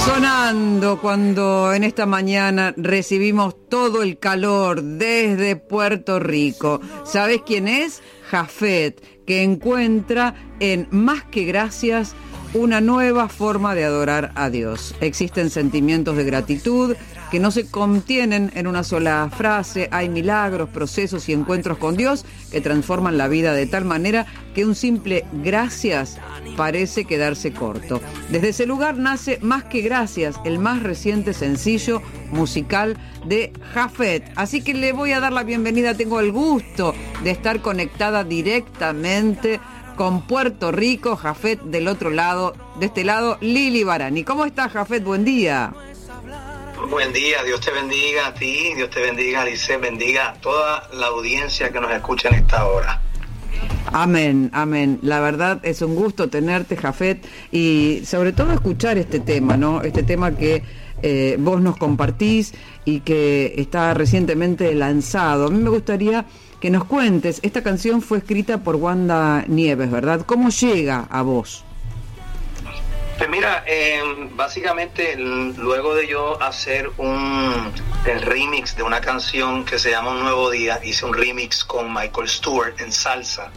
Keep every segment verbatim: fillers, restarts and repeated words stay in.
Sonando cuando en esta mañana recibimos todo el calor desde Puerto Rico. ¿Sabés quién es? Jafet, que encuentra en Más que Gracias una nueva forma de adorar a Dios. Existen sentimientos de gratitud que no se contienen en una sola frase. Hay milagros, procesos y encuentros con Dios que transforman la vida de tal manera que un simple gracias parece quedarse corto. Desde ese lugar nace Más que Gracias, el más reciente sencillo musical de Jafet. Así que le voy a dar la bienvenida. Tengo el gusto de estar conectada directamente con Puerto Rico. Jafet del otro lado, de este lado, Lili Barani. ¿Cómo estás, Jafet? Buen día. Buen día, Dios te bendiga a ti, Dios te bendiga, Alice, bendiga a toda la audiencia que nos escucha en esta hora. Amén, amén. La verdad es un gusto tenerte, Jafet, y sobre todo escuchar este tema, ¿no? Este tema que eh, vos nos compartís y que está recientemente lanzado. A mí me gustaría que nos cuentes, esta canción fue escrita por Wanda Nieves, ¿verdad? ¿Cómo llega a vos? Pues mira, eh, básicamente luego de yo hacer un el remix de una canción que se llama Un Nuevo Día, hice un remix con Michael Stewart en salsa.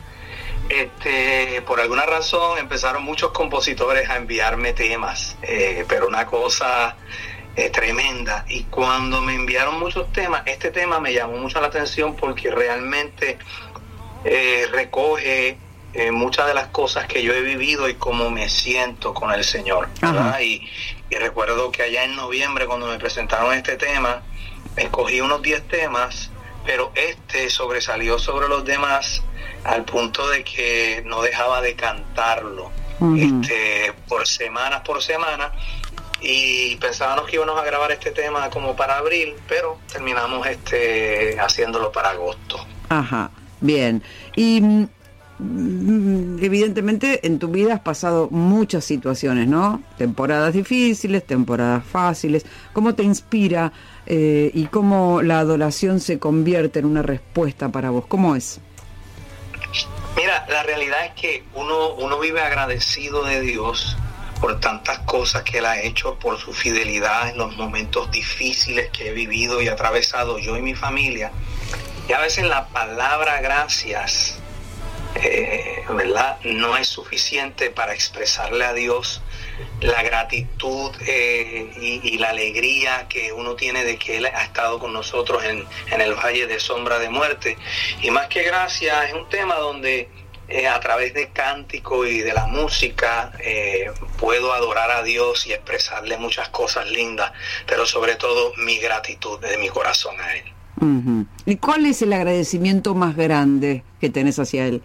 Este, por alguna razón empezaron muchos compositores a enviarme temas, eh, pero una cosa eh, tremenda. Y cuando me enviaron muchos temas, este tema me llamó mucho la atención porque realmente eh, recoge Eh, muchas de las cosas que yo he vivido y cómo me siento con el Señor, ¿verdad? Y, y recuerdo que allá en noviembre, cuando me presentaron este tema, escogí unos diez temas, pero este sobresalió sobre los demás al punto de que no dejaba de cantarlo uh-huh. este, por semanas por semana, y pensábamos que íbamos a grabar este tema como para abril, pero terminamos este haciéndolo para agosto. Ajá, bien. Y evidentemente en tu vida has pasado muchas situaciones, ¿no? Temporadas difíciles, temporadas fáciles. ¿Cómo te inspira eh, y cómo la adoración se convierte en una respuesta para vos? ¿Cómo es? Mira, la realidad es que uno, uno vive agradecido de Dios por tantas cosas que Él ha hecho, por su fidelidad en los momentos difíciles que he vivido y atravesado yo y mi familia. Y a veces la palabra gracias Eh, ¿verdad? no es suficiente para expresarle a Dios la gratitud eh, y, y la alegría que uno tiene de que Él ha estado con nosotros en, en el valle de sombra de muerte. Y más que gracia, es un tema donde eh, a través de cántico y de la música eh, puedo adorar a Dios y expresarle muchas cosas lindas, pero sobre todo mi gratitud de mi corazón a Él. Uh-huh. ¿Y cuál es el agradecimiento más grande que tenés hacia Él?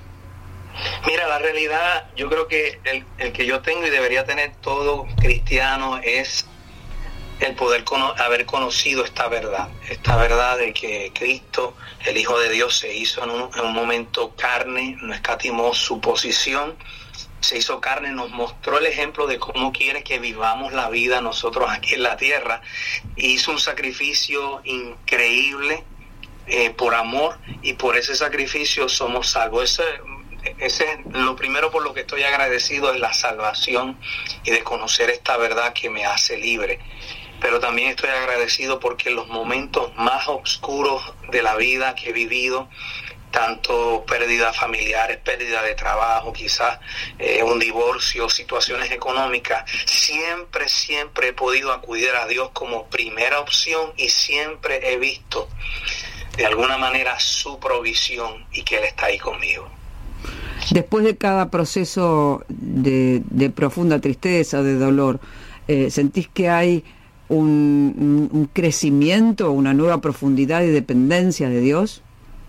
Mira, la realidad, yo creo que el, el que yo tengo y debería tener todo cristiano es el poder cono- haber conocido esta verdad, esta verdad de que Cristo, el Hijo de Dios, se hizo en un, en un momento carne, no escatimó su posición, se hizo carne, nos mostró el ejemplo de cómo quiere que vivamos la vida nosotros aquí en la tierra, y hizo un sacrificio increíble eh, por amor, y por ese sacrificio somos salvos. Ese, ese es lo primero por lo que estoy agradecido, es la salvación y de conocer esta verdad que me hace libre. Pero también estoy agradecido porque en los momentos más oscuros de la vida que he vivido, tanto pérdidas familiares, pérdida de trabajo, quizás eh, un divorcio, situaciones económicas, siempre, siempre he podido acudir a Dios como primera opción, y siempre he visto de alguna manera su provisión y que Él está ahí conmigo. Después de cada proceso de, de profunda tristeza, de dolor, eh, ¿sentís que hay un, un crecimiento, una nueva profundidad y dependencia de Dios?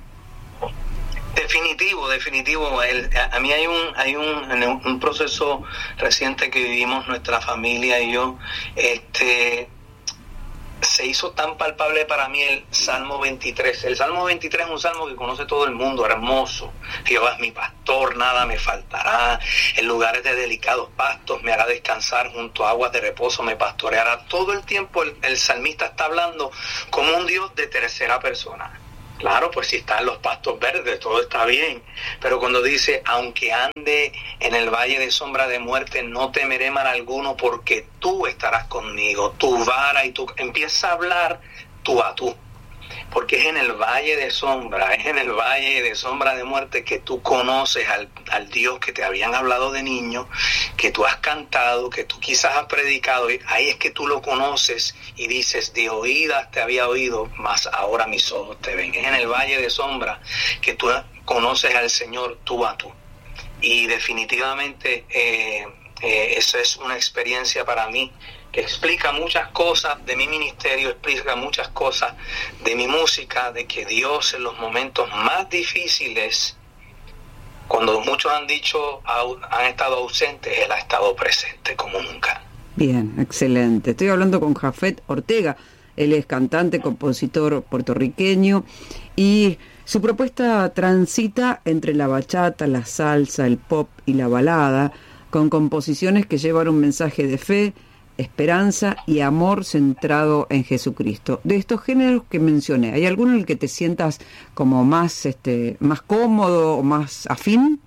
Definitivo, definitivo. El, a, a mí hay un hay un, un proceso reciente que vivimos nuestra familia y yo. Este se hizo tan palpable para mí el Salmo veintitrés. El Salmo veintitrés es un salmo que conoce todo el mundo, hermoso. Jehová es mi pastor, nada me faltará. En lugares de delicados pastos me hará descansar, junto a aguas de reposo me pastoreará. Todo el tiempo el, el salmista está hablando como un Dios de tercera persona. Claro, pues si están los pastos verdes, todo está bien. Pero cuando dice, aunque ande en el valle de sombra de muerte, no temeré mal alguno, porque tú estarás conmigo, tu vara y tu... Empieza a hablar tú a tú. Porque es en el valle de sombra, es en el valle de sombra de muerte que tú conoces al, al Dios que te habían hablado de niño, que tú has cantado, que tú quizás has predicado. Ahí es que tú lo conoces y dices, de oídas te había oído, mas ahora mis ojos te ven. Es en el valle de sombra que tú conoces al Señor tú a tú. Y definitivamente eh, eh, eso es una experiencia para mí que explica muchas cosas de mi ministerio, explica muchas cosas de mi música, de que Dios en los momentos más difíciles, cuando muchos han dicho, han estado ausentes, Él ha estado presente como nunca. Bien, excelente. Estoy hablando con Jafet Ortega. Él es cantante, compositor puertorriqueño y su propuesta transita entre la bachata, la salsa, el pop y la balada, con composiciones que llevan un mensaje de fe, esperanza y amor centrado en Jesucristo. De estos géneros que mencioné, ¿hay alguno en el que te sientas como más este más cómodo o más afín?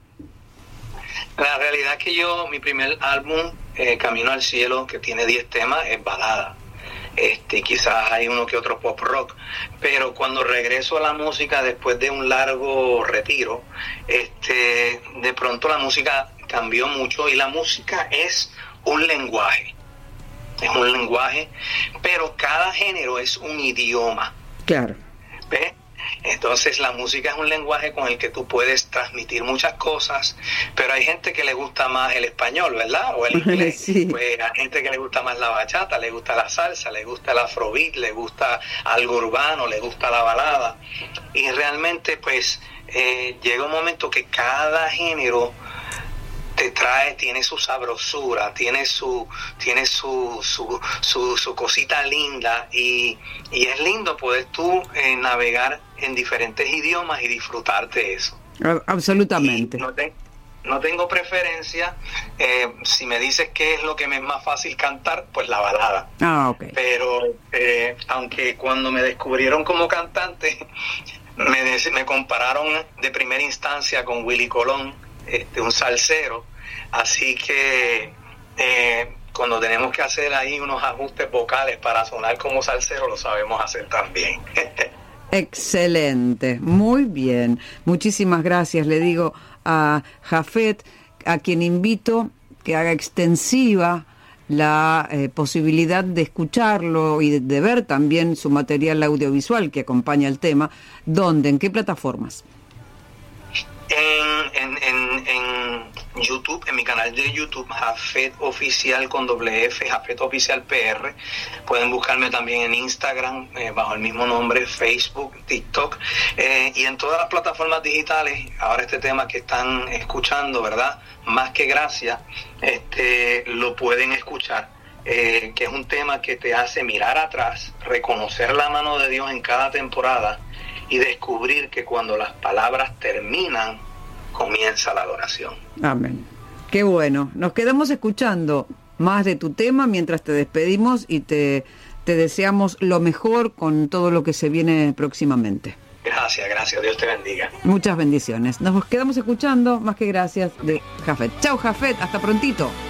La realidad es que yo, mi primer álbum, eh, Camino al Cielo, que tiene diez temas, es balada. Este, quizás hay uno que otro pop rock, pero cuando regreso a la música después de un largo retiro, este, de pronto la música cambió mucho y la música es un lenguaje. Es un lenguaje, pero cada género es un idioma. Claro. ¿Ves? Entonces la música es un lenguaje con el que tú puedes transmitir muchas cosas, pero hay gente que le gusta más el español, ¿verdad? O el inglés. Sí. Pues hay gente que le gusta más la bachata, le gusta la salsa, le gusta el afrobeat, le gusta algo urbano, le gusta la balada. Y realmente pues eh, llega un momento que cada género te trae, tiene su sabrosura, tiene su, tiene su, su, su, su cosita linda y, y es lindo poder tú eh, navegar en diferentes idiomas y disfrutarte de eso. Absolutamente. No, te, no tengo preferencia, eh, si me dices qué es lo que me es más fácil cantar, pues la balada. Ah, ok. Pero eh, aunque cuando me descubrieron como cantante, me, des, me compararon de primera instancia con Willy Colón, este, un salsero, así que eh, cuando tenemos que hacer ahí unos ajustes vocales para sonar como salsero, lo sabemos hacer también. Excelente, muy bien. Muchísimas gracias, le digo a Jafet, a quien invito que haga extensiva la eh, posibilidad de escucharlo y de, de ver también su material audiovisual que acompaña el tema. ¿Dónde? ¿En qué plataformas? En, en, en, en YouTube, en mi canal de YouTube, Jafet Oficial con doble F, Jafet Oficial P R. Pueden buscarme también en Instagram, eh, bajo el mismo nombre, Facebook, TikTok, eh, y en todas las plataformas digitales. Ahora este tema que están escuchando, ¿verdad? Más que gracia, este, lo pueden escuchar. Eh, que es un tema que te hace mirar atrás, reconocer la mano de Dios en cada temporada y descubrir que cuando las palabras terminan, comienza la adoración. Amén. Qué bueno. Nos quedamos escuchando más de tu tema mientras te despedimos y te, te deseamos lo mejor con todo lo que se viene próximamente. Gracias, gracias. Dios te bendiga. Muchas bendiciones. Nos quedamos escuchando, más que gracias, de Jafet. Chau, Jafet. Hasta prontito.